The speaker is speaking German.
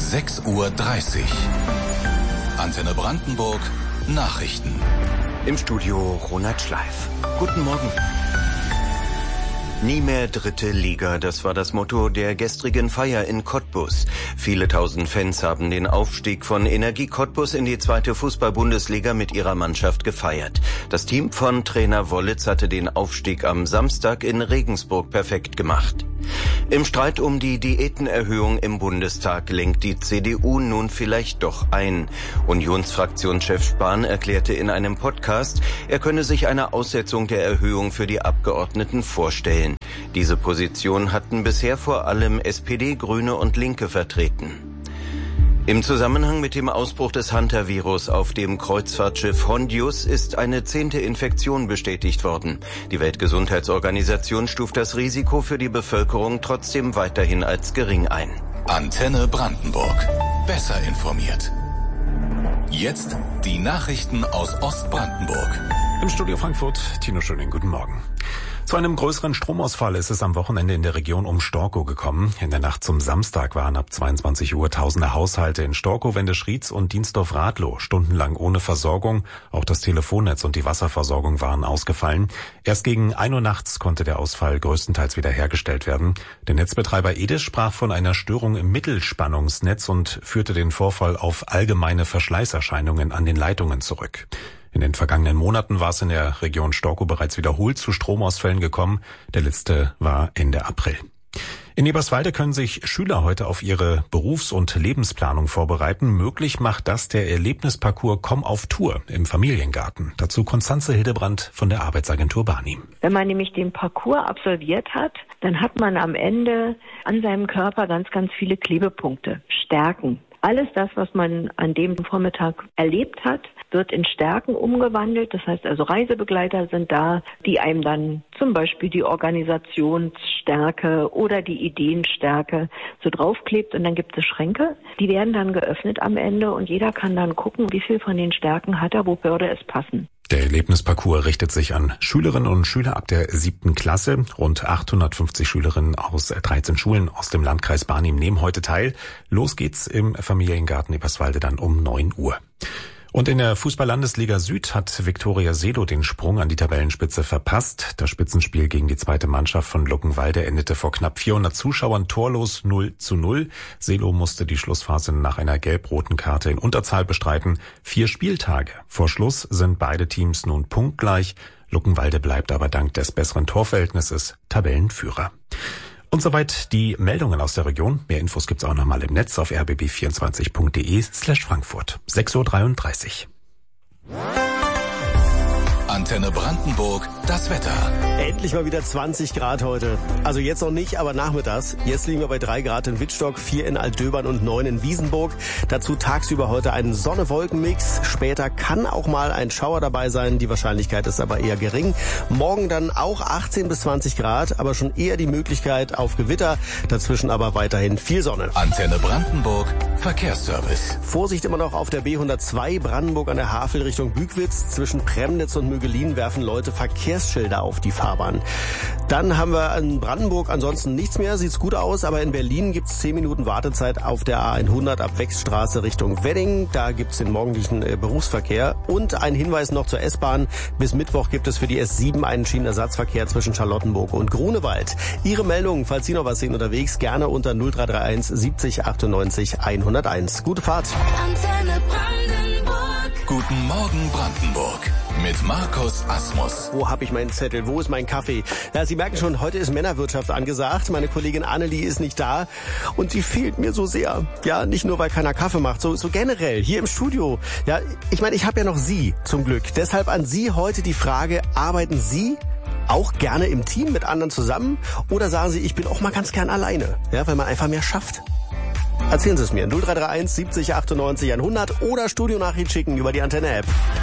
6:30 Uhr. Antenne Brandenburg Nachrichten. Im Studio Ronald Schleif. Guten Morgen. Nie mehr dritte Liga, das war das Motto der gestrigen Feier in Cottbus. Viele tausend Fans haben den Aufstieg von Energie Cottbus in die zweite Fußball-Bundesliga mit ihrer Mannschaft gefeiert. Das Team von Trainer Wollitz hatte den Aufstieg am Samstag in Regensburg perfekt gemacht. Im Streit um die Diätenerhöhung im Bundestag lenkt die CDU nun vielleicht doch ein. Unionsfraktionschef Spahn erklärte in einem Podcast, er könne sich eine Aussetzung der Erhöhung für die Abgeordneten vorstellen. Diese Position hatten bisher vor allem SPD, Grüne und Linke vertreten. Im Zusammenhang mit dem Ausbruch des Hantavirus auf dem Kreuzfahrtschiff Hondius ist eine 10. Infektion bestätigt worden. Die Weltgesundheitsorganisation stuft das Risiko für die Bevölkerung trotzdem weiterhin als gering ein. Antenne Brandenburg. Besser informiert. Jetzt die Nachrichten aus Ostbrandenburg. Im Studio Frankfurt, Tino Schöning, guten Morgen. Zu einem größeren Stromausfall ist es am Wochenende in der Region um Storkow gekommen. In der Nacht zum Samstag waren ab 22 Uhr tausende Haushalte in Storkow, Wendeschrieds und Dienstdorf-Radloh stundenlang ohne Versorgung. Auch das Telefonnetz und die Wasserversorgung waren ausgefallen. Erst gegen 1 Uhr nachts konnte der Ausfall größtenteils wiederhergestellt werden. Der Netzbetreiber EDIS sprach von einer Störung im Mittelspannungsnetz und führte den Vorfall auf allgemeine Verschleißerscheinungen an den Leitungen zurück. In den vergangenen Monaten war es in der Region Storkow bereits wiederholt zu Stromausfällen gekommen. Der letzte war Ende April. In Eberswalde können sich Schüler heute auf ihre Berufs- und Lebensplanung vorbereiten. Möglich macht das der Erlebnisparcours Komm auf Tour im Familiengarten. Dazu Konstanze Hildebrand von der Arbeitsagentur Barnim. Wenn man nämlich den Parcours absolviert hat, dann hat man am Ende an seinem Körper ganz, ganz viele Klebepunkte, Stärken. Alles das, was man an dem Vormittag erlebt hat, wird in Stärken umgewandelt. Das heißt also, Reisebegleiter sind da, die einem dann zum Beispiel die Organisationsstärke oder die Ideenstärke so draufklebt. Und dann gibt es Schränke, die werden dann geöffnet am Ende und jeder kann dann gucken, wie viel von den Stärken hat er, wo würde es passen. Der Erlebnisparcours richtet sich an Schülerinnen und Schüler ab der 7. Klasse. Rund 850 Schülerinnen aus 13 Schulen aus dem Landkreis Barnim nehmen heute teil. Los geht's im Familiengarten Eberswalde dann um 9 Uhr. Und in der Fußball-Landesliga Süd hat Viktoria Selo den Sprung an die Tabellenspitze verpasst. Das Spitzenspiel gegen die zweite Mannschaft von Luckenwalde endete vor knapp 400 Zuschauern torlos 0:0. Selo musste die Schlussphase nach einer gelb-roten Karte in Unterzahl bestreiten. 4 Spieltage vor Schluss sind beide Teams nun punktgleich. Luckenwalde bleibt aber dank des besseren Torverhältnisses Tabellenführer. Und soweit die Meldungen aus der Region. Mehr Infos gibt's auch nochmal im Netz auf rbb24.de/Frankfurt. 6:33 Uhr. Antenne Brandenburg, das Wetter. Endlich mal wieder 20 Grad heute. Also jetzt noch nicht, aber nachmittags. Jetzt liegen wir bei 3 Grad in Wittstock, 4 in Altdöbern und 9 in Wiesenburg. Dazu tagsüber heute ein Sonne-Wolken-Mix. Später kann auch mal ein Schauer dabei sein. Die Wahrscheinlichkeit ist aber eher gering. Morgen dann auch 18 bis 20 Grad, aber schon eher die Möglichkeit auf Gewitter. Dazwischen aber weiterhin viel Sonne. Antenne Brandenburg, Verkehrsservice. Vorsicht immer noch auf der B102 Brandenburg an der Havel Richtung Bückwitz. Zwischen Premnitz und Mögelin werfen Leute Verkehrsschilder auf die Fahrbahn. Dann haben wir in Brandenburg ansonsten nichts mehr. Sieht's gut aus, aber in Berlin gibt's 10 Minuten Wartezeit auf der A100 ab Wechsstraße Richtung Wedding. Da gibt's den morgendlichen Berufsverkehr. Und ein Hinweis noch zur S-Bahn. Bis Mittwoch gibt es für die S7 einen Schienenersatzverkehr zwischen Charlottenburg und Grunewald. Ihre Meldungen, falls Sie noch was sehen unterwegs, gerne unter 0331 70 98 101. Gute Fahrt. Antenne Brandenburg. Guten Morgen Brandenburg. Mit Markus Asmus. Wo habe ich meinen Zettel? Wo ist mein Kaffee? Ja, Sie merken schon, heute ist Männerwirtschaft angesagt. Meine Kollegin Annelie ist nicht da und sie fehlt mir so sehr. Ja, nicht nur, weil keiner Kaffee macht, so generell hier im Studio. Ja, ich meine, ich habe ja noch Sie zum Glück. Deshalb an Sie heute die Frage, arbeiten Sie auch gerne im Team mit anderen zusammen? Oder sagen Sie, ich bin auch mal ganz gern alleine? Ja, weil man einfach mehr schafft. Erzählen Sie es mir. 0331 70 98 100 oder Studionachricht schicken über die Antenne-App.